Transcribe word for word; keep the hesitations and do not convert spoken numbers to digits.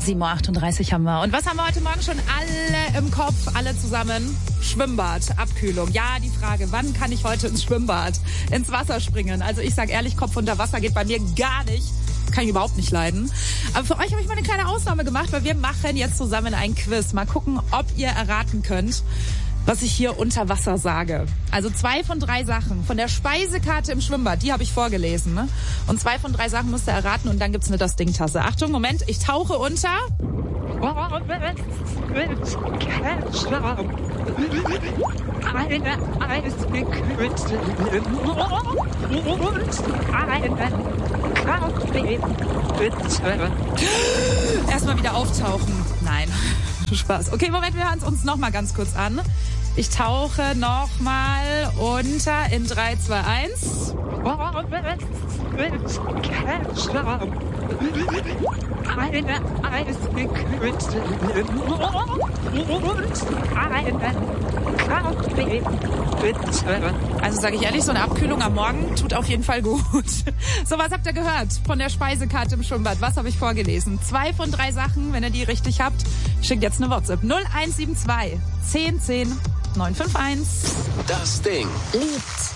sieben Uhr achtunddreißig haben wir. Und was haben wir heute Morgen schon alle im Kopf, alle zusammen? Schwimmbad, Abkühlung. Ja, die Frage, wann kann ich heute ins Schwimmbad, ins Wasser springen? Also ich sag ehrlich, Kopf unter Wasser geht bei mir gar nicht. Kann ich überhaupt nicht leiden. Aber für euch habe ich mal eine kleine Ausnahme gemacht, weil wir machen jetzt zusammen ein Quiz. Mal gucken, ob ihr erraten könnt, was ich hier unter Wasser sage. Also zwei von drei Sachen. Von der Speisekarte im Schwimmbad, die habe ich vorgelesen. Ne? Und zwei von drei Sachen müsst ihr erraten und dann gibt's eine Das Ding-Tasse. Achtung, Moment, ich tauche unter. Erstmal wieder auftauchen. Nein, Spaß. Okay, Moment, wir hören es uns noch mal ganz kurz an. Ich tauche noch mal unter in drei, zwei, eins. Also sage ich ehrlich, so eine Abkühlung am Morgen tut auf jeden Fall gut. So, was habt ihr gehört von der Speisekarte im Schwimmbad? Was habe ich vorgelesen? Zwei von drei Sachen, wenn ihr die richtig habt, schickt jetzt eine WhatsApp. null eins sieben zwei zehn zehn neun fünf eins. Das Ding. Liebt.